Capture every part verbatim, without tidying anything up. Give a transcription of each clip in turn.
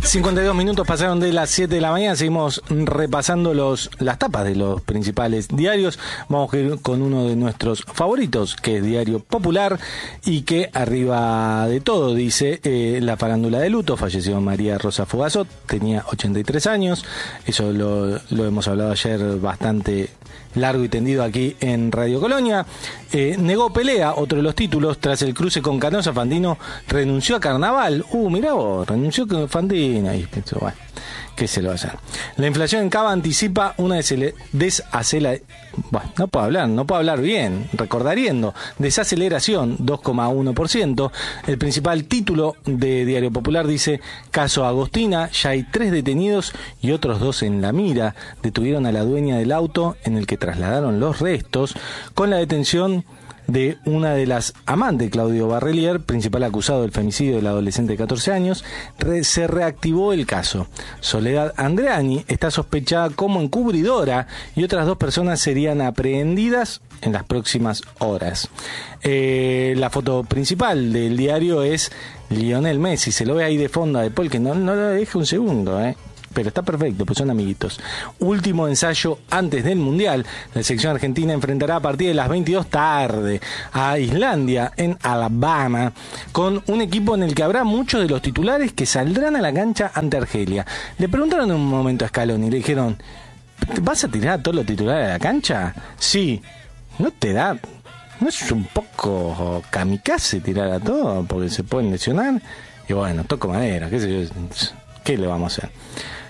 cincuenta y dos minutos pasaron de las siete de la mañana. Seguimos repasando los las tapas de los principales diarios. Vamos a ir con uno de nuestros favoritos, que es Diario Popular, y que arriba de todo dice eh, la farándula de luto. Falleció María Rosa Fugazot, tenía ochenta y tres años. Eso lo, lo hemos hablado ayer bastante largo y tendido aquí en Radio Colonia. Eh, negó pelea, otro de los títulos, tras el cruce con Canosa. Fantino renunció a Carnaval. Uh, mirá vos, renunció con Fantino. Y pensó, bueno, ¿qué se lo va a hacer? La inflación en Cava anticipa una desaceleración. Bueno, no puedo hablar, no puedo hablar bien, recordariendo. Desaceleración, dos coma uno por ciento. El principal título de Diario Popular dice: caso Agostina, ya hay tres detenidos y otros dos en la mira. Detuvieron a la dueña del auto en el que trasladaron los restos, con la detención de una de las amantes, Claudio Barrelier, principal acusado del femicidio del adolescente de catorce años. Re, se reactivó el caso. Soledad Andreani está sospechada como encubridora y otras dos personas serían aprehendidas en las próximas horas. Eh, la foto principal del diario es Lionel Messi. Se lo ve ahí de fondo de Paul, que no, no lo deje un segundo, eh. Pero está perfecto, pues son amiguitos. Último ensayo antes del Mundial. La selección argentina enfrentará a partir de las veintidós tarde a Islandia en Alabama, con un equipo en el que habrá muchos de los titulares que saldrán a la cancha ante Argelia. Le preguntaron en un momento a Scaloni y le dijeron: ¿vas a tirar a todos los titulares a la cancha? Sí. ¿No te da? ¿No es un poco kamikaze tirar a todos? Porque se pueden lesionar. Y bueno, toco madera, qué sé yo. ¿Qué le vamos a hacer?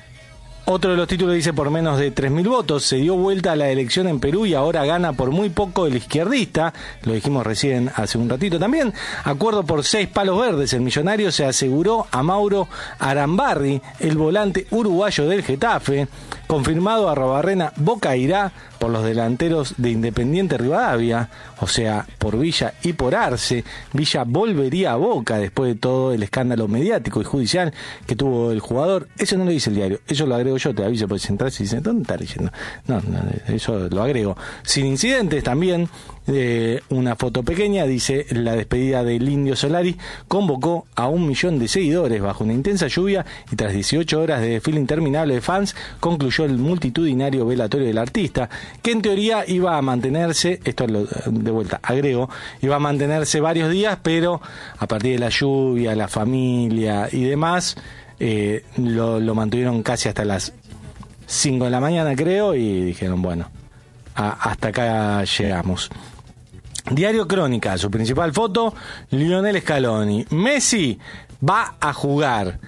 Otro de los títulos dice: por menos de tres mil votos se dio vuelta a la elección en Perú y ahora gana por muy poco el izquierdista. Lo dijimos recién hace un ratito también. Acuerdo por seis palos verdes. El millonario se aseguró a Mauro Arambarri, el volante uruguayo del Getafe. Confirmado a Arrobarrena, Boca irá por los delanteros de Independiente Rivadavia, o sea, por Villa y por Arce. Villa volvería a Boca después de todo el escándalo mediático y judicial que tuvo el jugador. Eso no lo dice el diario, eso lo agrego yo, te aviso, porque si entras y dicen: ¿dónde está leyendo? No, no, eso lo agrego. Sin incidentes también. Eh, una foto pequeña dice: la despedida del Indio Solari convocó a un millón de seguidores bajo una intensa lluvia y tras dieciocho horas de desfile interminable de fans concluyó el multitudinario velatorio del artista, que en teoría iba a mantenerse, esto lo, de vuelta agrego, iba a mantenerse varios días, pero a partir de la lluvia, la familia y demás, eh, lo, lo mantuvieron casi hasta las cinco de la mañana, creo, y dijeron: bueno, a, hasta acá llegamos. Diario Crónica, su principal foto, Lionel Scaloni. Messi va a jugar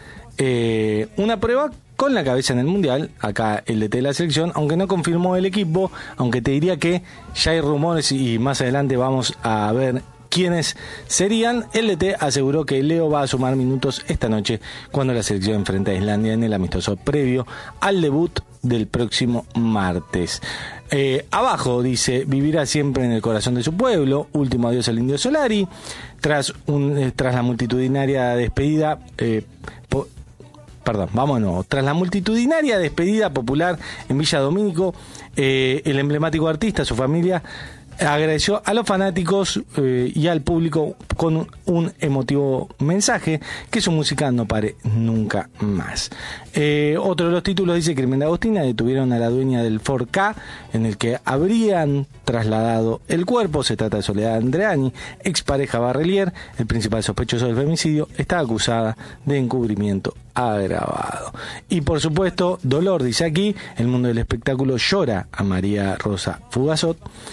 eh, una prueba con la cabeza en el Mundial, acá el D T de la selección, aunque no confirmó el equipo, aunque te diría que ya hay rumores y más adelante vamos a ver quiénes serían. El D T aseguró que Leo va a sumar minutos esta noche cuando la selección enfrenta a Islandia en el amistoso previo al debut del próximo martes. Eh, abajo dice: vivirá siempre en el corazón de su pueblo. Último adiós al Indio Solari. Tras, un, eh, tras la multitudinaria despedida... Eh, po, perdón, vámonos. Tras la multitudinaria despedida popular en Villa Domínico, eh, el emblemático artista, su familia, agradeció a los fanáticos eh, y al público con un, un emotivo mensaje: que su música no pare nunca más. Eh, otro de los títulos dice: Crimen de Agostina, detuvieron a la dueña del Ford K en el que habrían trasladado el cuerpo. Se trata de Soledad Andreani, expareja Barrelier. El principal sospechoso del femicidio está acusada de encubrimiento agravado. Y por supuesto, dolor, dice aquí: el mundo del espectáculo llora a María Rosa Fugazot.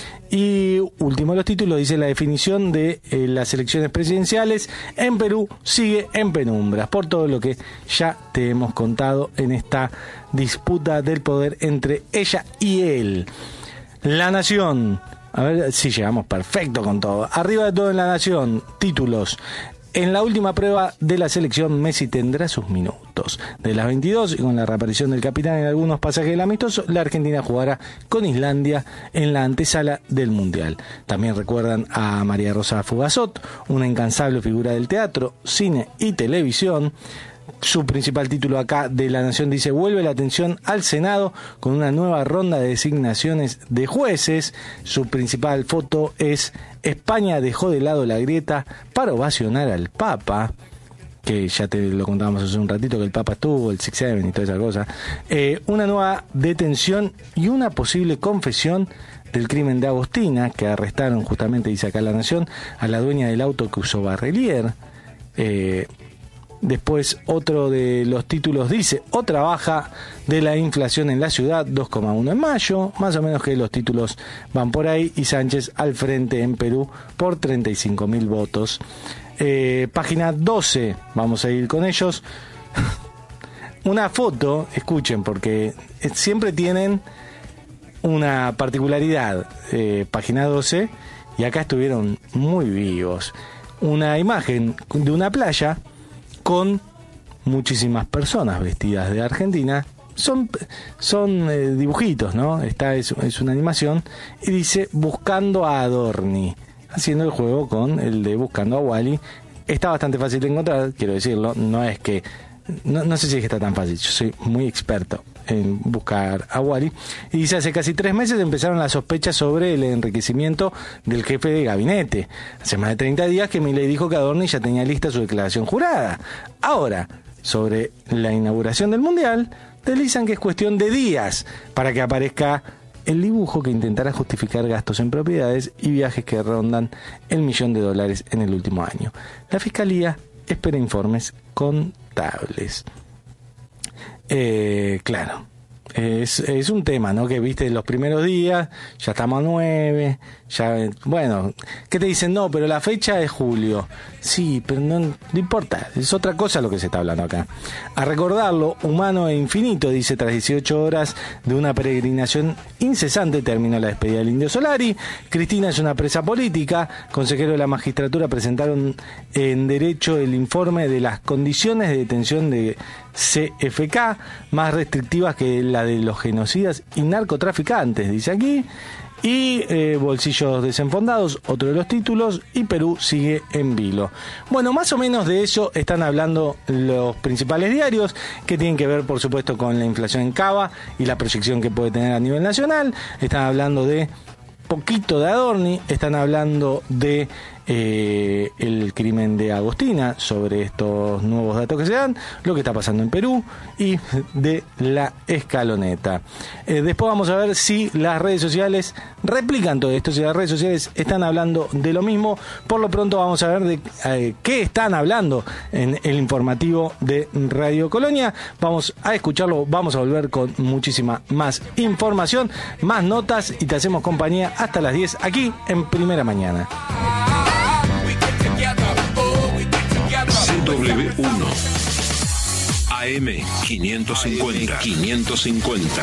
Y último de los títulos dice: la definición de eh, las elecciones presidenciales en Perú sigue en penumbras, por todo lo que ya te hemos contado en esta disputa del poder entre ella y él. La Nación, a ver si llegamos perfecto con todo. Arriba de todo en La Nación, títulos: en la última prueba de la selección, Messi tendrá sus minutos. De las veintidós, y con la reaparición del capitán en algunos pasajes del amistoso, la Argentina jugará con Islandia en la antesala del Mundial. También recuerdan a María Rosa Fugazot, una incansable figura del teatro, cine y televisión. Su principal título acá de La Nación dice: vuelve la atención al Senado con una nueva ronda de designaciones de jueces. Su principal foto es: España dejó de lado la grieta para ovacionar al Papa. que ya te lo contábamos hace un ratito, que el Papa estuvo, el seis siete y toda esa cosa. Eh, una nueva detención y una posible confesión del crimen de Agostina, que arrestaron justamente, dice acá La Nación, a la dueña del auto que usó Barrelier. Eh, después otro de los títulos dice, otra baja de la inflación en la ciudad, dos coma uno en mayo, más o menos que los títulos van por ahí, y Sánchez al frente en Perú por treinta y cinco mil votos. Eh, página doce, vamos a ir con ellos. Una foto, escuchen, porque siempre tienen una particularidad, eh, página doce, y acá estuvieron muy vivos. Una imagen de una playa con muchísimas personas vestidas de Argentina. Son, son eh, dibujitos, ¿no? Esta es, es una animación, y dice buscando a Adorni, haciendo el juego con el de buscando a Wally. Está bastante fácil de encontrar, quiero decirlo, no es que, no, no sé si es que está tan fácil, yo soy muy experto en buscar a Wally. Y dice, hace casi tres meses empezaron las sospechas sobre el enriquecimiento del jefe de gabinete. Hace más de treinta días que Milei dijo que Adorni ya tenía lista su declaración jurada. Ahora, sobre la inauguración del Mundial, deslizan que es cuestión de días para que aparezca el dibujo que intentará justificar gastos en propiedades y viajes que rondan el millón de dólares en el último año. La Fiscalía espera informes contables. Eh, claro, es, es un tema, ¿no? Que viste los primeros días, ya estamos a nueve, ya, bueno, ¿qué te dicen? No, pero la fecha es julio. Sí, pero no, no importa, es otra cosa lo que se está hablando acá. A recordarlo, humano e infinito, dice, tras dieciocho horas de una peregrinación incesante, terminó la despedida del Indio Solari. Cristina es una presa política. Consejero de la magistratura presentaron en Derecho el informe de las condiciones de detención de C F K, más restrictivas que la de los genocidas y narcotraficantes, dice aquí. Y eh, bolsillos desenfondados, otro de los títulos, y Perú sigue en vilo. Bueno, más o menos de eso están hablando los principales diarios, que tienen que ver, por supuesto, con la inflación en Cava y la proyección que puede tener a nivel nacional. Están hablando de poquito de Adorni, están hablando de eh, el crimen de Agostina, sobre estos nuevos datos que se dan, lo que está pasando en Perú y de la escaloneta. Eh, después vamos a ver si las redes sociales replican todo esto, si las redes sociales están hablando de lo mismo. Por lo pronto vamos a ver de eh, qué están hablando en el informativo de Radio Colonia. Vamos a escucharlo, vamos a volver con muchísima más información, más notas, y te hacemos compañía hasta las diez aquí en Primera Mañana. C W uno A M quinientos cincuenta quinientos cincuenta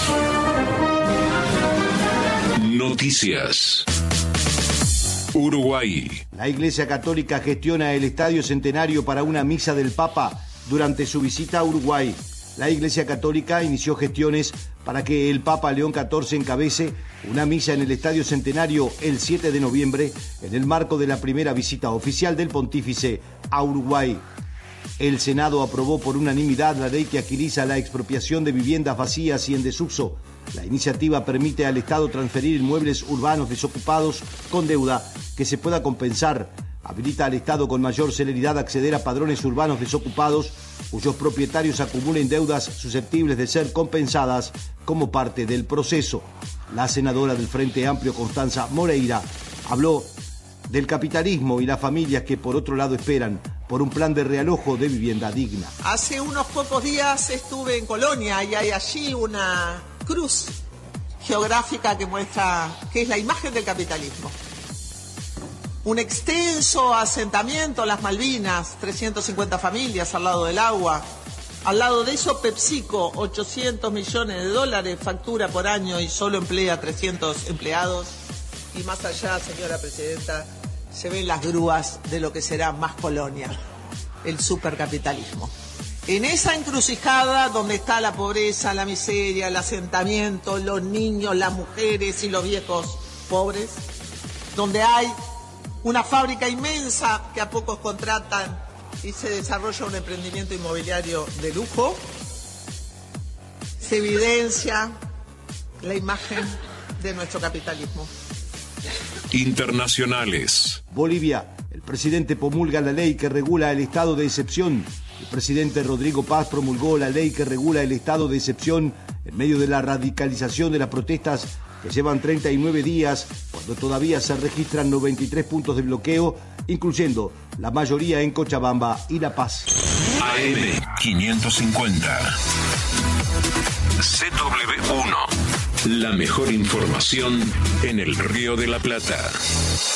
Noticias. Uruguay. La Iglesia Católica gestiona el Estadio Centenario para una misa del Papa durante su visita a Uruguay. La Iglesia Católica inició gestiones para que el Papa León catorce encabece una misa en el Estadio Centenario el siete de noviembre en el marco de la primera visita oficial del pontífice a Uruguay. El Senado aprobó por unanimidad la ley que agiliza la expropiación de viviendas vacías y en desuso. La iniciativa permite al Estado transferir inmuebles urbanos desocupados con deuda que se pueda compensar. Habilita al Estado con mayor celeridad a acceder a padrones urbanos desocupados cuyos propietarios acumulen deudas susceptibles de ser compensadas como parte del proceso. La senadora del Frente Amplio, Constanza Moreira, habló del capitalismo y las familias que por otro lado esperan por un plan de realojo de vivienda digna. Hace unos pocos días estuve en Colonia y hay allí una cruz geográfica que muestra que es la imagen del capitalismo. Un extenso asentamiento, las Malvinas, trescientas cincuenta familias al lado del agua. Al lado de eso, PepsiCo, ochocientos millones de dólares, factura por año y solo emplea trescientos empleados. Y más allá, señora presidenta, se ven las grúas de lo que será más Colonia, el supercapitalismo. En esa encrucijada donde está la pobreza, la miseria, el asentamiento, los niños, las mujeres y los viejos pobres, donde hay una fábrica inmensa que a pocos contratan y se desarrolla un emprendimiento inmobiliario de lujo, se evidencia la imagen de nuestro capitalismo. Internacionales. Bolivia. El presidente promulga la ley que regula el estado de excepción. El presidente Rodrigo Paz promulgó la ley que regula el estado de excepción en medio de la radicalización de las protestas que llevan treinta y nueve días, cuando todavía se registran noventa y tres puntos de bloqueo, incluyendo la mayoría en Cochabamba y La Paz. A M quinientos cincuenta. C W uno. La mejor información en el Río de la Plata.